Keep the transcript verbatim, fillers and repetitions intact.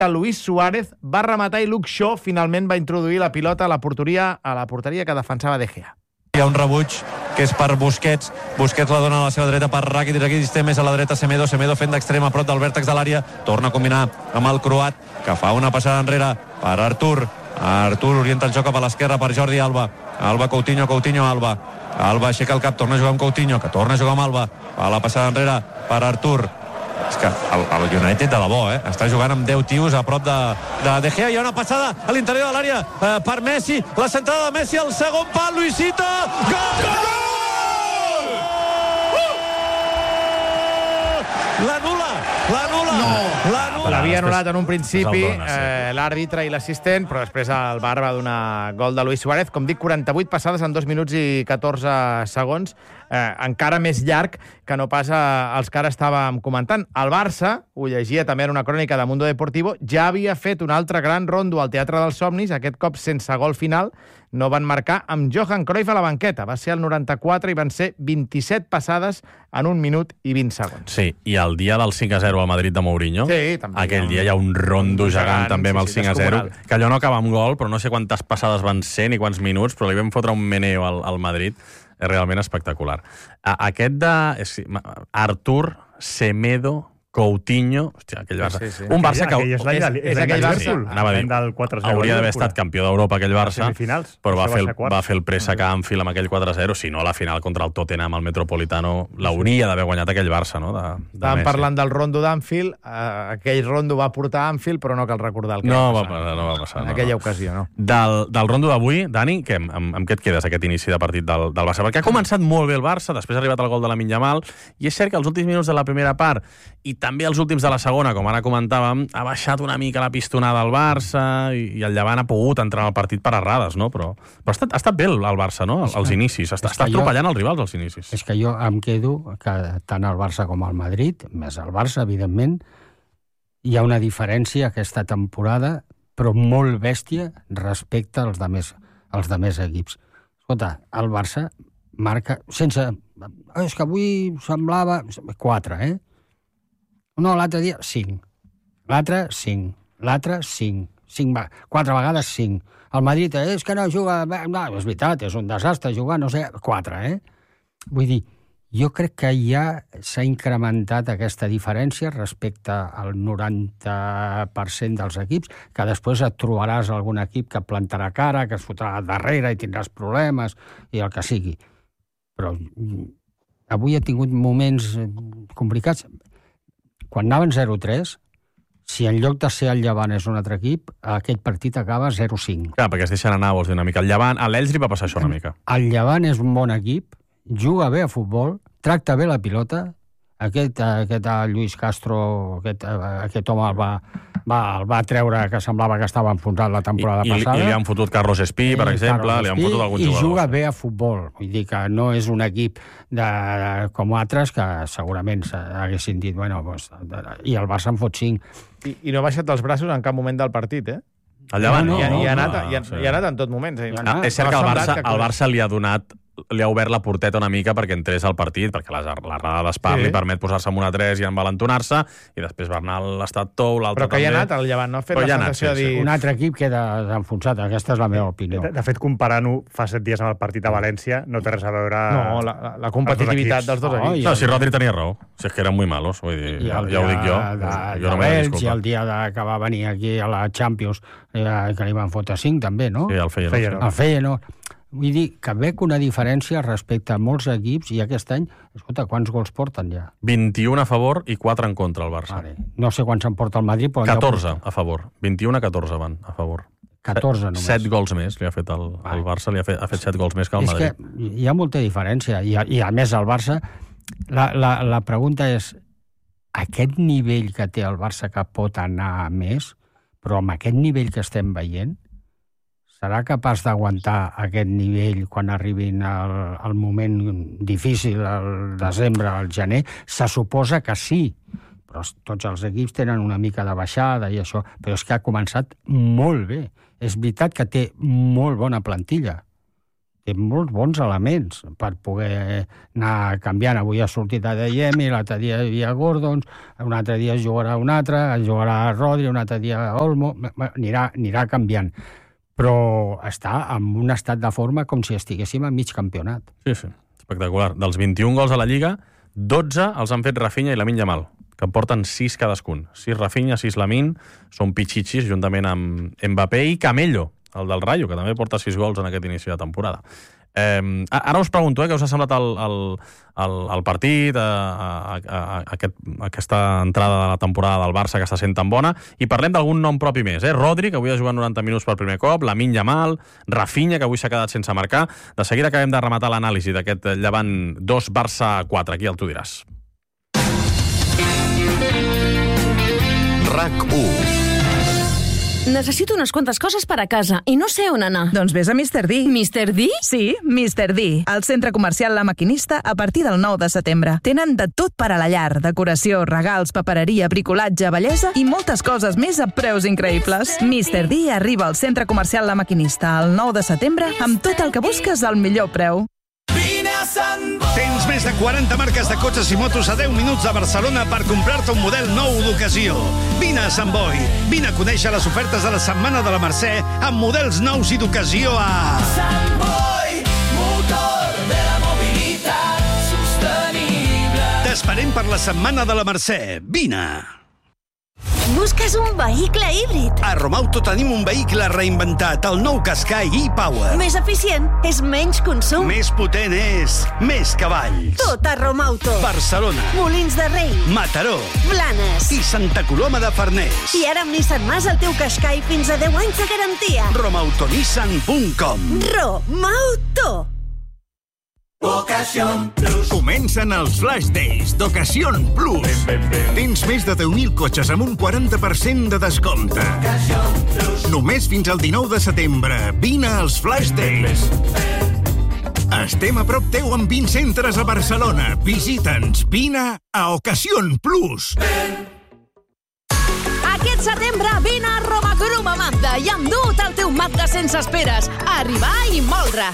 Luis Suárez va rematar i Luke Shaw finalment va introduir la pilota a la porteria, a la porteria que defensava De Gea. Hi ha un rebuig que és per Busquets. Busquets la dona a la seva dreta per Rakitic. Rakitic té més a la dreta Semedo. Semedo fent d'extrem a prop del vèrtex de l'àrea. Torna a combinar amb el croat, que fa una passada enrere per Artur. Artur orienta el joc cap a l'esquerra per Jordi Alba. Alba, Coutinho, Coutinho, Alba. Alba aixeca el cap, torna a jugar amb Coutinho, que torna a jugar amb Alba. Fa la passada enrere per Artur. És que el, el United de debò, eh? Està jugant amb deu tios a prop de, de De Gea. Hi ha una passada a l'interior de l'àrea eh, per Messi. La centrada de Messi al segon pal. Luisito! Gol! Gol! Uh! L'anul·la! L'anul·la! No! L'anul·la! L'havia anul·lat en un principi dona, sí. eh, l'àrbitre i l'assistent, però després el V A R va donar gol de Luis Suárez. Com dic, quaranta-vuit passades en dos minuts i catorze segons. Eh, encara més llarg que no pas els que ara estàvem comentant. El Barça, ho llegia també en una crònica de Mundo Deportivo, ja havia fet un altre gran rondo al Teatre dels Somnis, aquest cop sense gol final. No van marcar amb Johan Cruyff a la banqueta. Va ser el noranta-quatre i van ser vint-i-set passades en un minut i vint segons. Sí, i el dia del cinc a zero al Madrid de Mourinho, sí, també aquell dia hi ha un rondo gegant, gegant també amb el sí, sí, cinc a zero, que allò no acaba amb gol, però no sé quantes passades van ser ni quants minuts, però li vam fotre un meneo al, al Madrid. És realment espectacular. Aquest de Artur, Semedo, Coutinho... Hòstia, aquell Barça... Sí, sí. Un Barça que... Aquell és l'any del, és aquell Barça. Sí, anava a dir, hauria d'haver estat campió d'Europa aquell Barça, però va fer, el, va fer el préssec a Anfield amb aquell quatre a zero, si no la final contra el Tottenham al Metropolitano l'hauria d'haver guanyat aquell Barça, no? De, de Estàvem Messi. parlant del rondo d'Anfield, uh, aquell rondo va portar a Anfield, però no cal recordar el que no va passar. Va, no va passar. En aquella no, no. ocasió, no? Del, del rondo d'avui, Dani, què, amb, amb què et quedes aquest inici de partit del, del Barça? Perquè ha començat molt bé el Barça, després ha arribat el gol de Lamine Yamal, i és cert que els últims minuts de la primera part i també els últims de la segona, com ara comentàvem, ha baixat una mica la pistonada al Barça i, i el Llevant ha pogut entrar al partit per errades, no? Però, però ha, estat, ha estat bé el, el Barça, no? Els, els inicis. Està, està atropellant els rivals als inicis. És que jo em quedo que tant el Barça com el Madrid, més el Barça, evidentment, hi ha una diferència aquesta temporada, però molt bèstia respecte als demés, als demés equips. Escolta, el Barça marca sense... És que avui semblava... Quatre, eh? No, l'altre dia, cinc. L'altre, cinc. L'altre, cinc. cinc. Quatre vegades, cinc. El Madrid, eh, és que no juga... No, és veritat, és un desastre jugar, no sé... Quatre, eh? Vull dir, jo crec que ja s'ha incrementat aquesta diferència respecte al noranta per cent dels equips, que després et trobaràs algun equip que plantarà cara, que es fotrà darrere i tindràs problemes, i el que sigui. Però avui he tingut moments complicats. Quan anaven zero tres, si en lloc de ser el Llevant és un altre equip, aquell partit acaba zero cinc. Clar, perquè es deixen anar, vols dir una mica. El Llevant, a l'Ells li va passar això una mica. El Llevant és un bon equip, juga bé a futbol, tracta bé la pilota. Aquest, aquest Lluís Castro, aquest, aquest home el va, va, el va treure, que semblava que estava enfonsat la temporada I, i, passada. I li han fotut Carlos Espí, per exemple, Carlos li han fotut alguns i jugadors. I juga bé a futbol. Vull dir que no és un equip de, com altres que segurament haguessin dit, bueno, pues, i el Barça en fot cinc. I, I no ha baixat els braços en cap moment del partit, eh? El Llevant, no, no, no, I, ha, no, anat, i, ha, sí. i ha anat en tot moment. Sí. Ah, és cert que el Barça, el Barça li ha donat li ha obert la porteta una mica perquè entrés al partit, perquè l'errada d'Espar sí. li permet posar-se amb una tres i envalentonar-se, i després Bernal ha estat tou, l'altre també... Però que hi ha anat el Llevant, no ha fet Però la anat, sensació sí, de dir... Un altre equip queda enfonsat, aquesta és la meva opinió. De, de fet, comparant-ho fa set dies amb el partit a València, no té res a veure... No, la, la, la competitivitat dels dos equips. No, si Rodri tenia raó, si és que eren muy malos, vull dir, ja, ja ho dic jo. De, jo de no m'he de Elx, i el dia de, que va venir aquí a la Champions, eh, que li van fotre cinc, també, no? Sí, el Feyenoord. Feyenoord. El Feyenoord. Vull dir que veig una diferència respecte a molts equips, i aquest any, escolta, quants gols porten ja? vint-i-un a favor i quatre en contra el Barça. Vale. No sé quants en porta el Madrid, però... catorze a favor. vint-i-un a catorze van a favor. catorze només. set gols més li ha fet el, el Barça, li ha fet, ha fet set gols més que el Madrid. És que hi ha molta diferència, i, i a més el Barça, la, la, la pregunta és, aquest nivell que té el Barça que pot anar a més, però amb aquest nivell que estem veient, serà capaç d'aguantar aquest nivell quan arribin al, al moment difícil, al desembre, al gener? Se suposa que sí, però tots els equips tenen una mica de baixada i això, però és que ha començat molt bé. És veritat que té molt bona plantilla, té molts bons elements per poder anar canviant. Avui ha sortit a Adeyemi, l'altre dia hi havia Gordons, un altre dia jugarà un altre, jugarà Rodri, un altre dia Olmo, anirà, anirà canviant. Però està en un estat de forma com si estiguéssim a mig campionat. Sí, sí, espectacular. Dels vint-i-un gols a la Lliga, dotze els han fet Rafinha i Lamine Yamal, que en porten sis cadascun. sis Rafinha, sis Lamine, són pitxitxis, juntament amb Mbappé i Camello, el del Rayo, que també porta sis gols en aquest inici de temporada. Eh, ara us pregunto, eh, què us ha semblat el, el, el, el partit, a, a, a, aquest, aquesta entrada de la temporada del Barça que està sent tan bona, i parlem d'algun nom propi més. Eh? Rodri, que avui ha jugat noranta minuts per primer cop, Lamine Yamal, Rafinha, que avui s'ha quedat sense marcar. De seguida acabem de rematar l'anàlisi d'aquest Llevant dos Barça quatre. Aquí el tu diràs. RAC u. Necessito unes quantes coses per a casa i no sé on anar. Doncs vés a míster D. míster D? Sí, míster D. Al centre comercial La Maquinista a partir del nou de setembre. Tenen de tot per a la llar, decoració, regals, papereria, bricolatge, bellesa i moltes coses més a preus increïbles. míster D arriba al centre comercial La Maquinista el nou de setembre amb tot el que busques al millor preu. Tens més de quaranta marques de cotxes i motos a deu minuts de Barcelona per comprar-te un model nou d'ocasió. Vine a Sant Boi. Vine a conèixer les ofertes de la Setmana de la Mercè amb models nous i d'ocasió a... Sant Boi, motor de la mobilitat sostenible. T'esperem per la Setmana de la Mercè. Vine! Busques un vehicle híbrid. A Romauto tenim un vehicle reinventat, el nou Qashqai e-Power. Més eficient, és menys consum. Més potent és més cavalls. Tot a Romauto. Barcelona, Molins de Rei, Mataró Blanes i Santa Coloma de Farners. I ara amb Nissan Mas el teu Qashqai fins a deu anys de garantia. romautonissan punt com. Romauto. Ocasión Plus. Comencen els Flash Days d'Ocasión Plus. Ben, ben, ben. Tens més de deu mil cotxes amb un quaranta per cent de descompte. Ocasión Plus. Només fins al dinou de setembre. Vine als Flash Days. Ben, ben. Estem a prop teu amb vint centres a Barcelona. Visita'ns. Vine a Ocasión Plus. Ben. Aquest setembre vine a Roma Crum a Mazda i endu't el teu Mazda sense esperes. Arribar i moldre.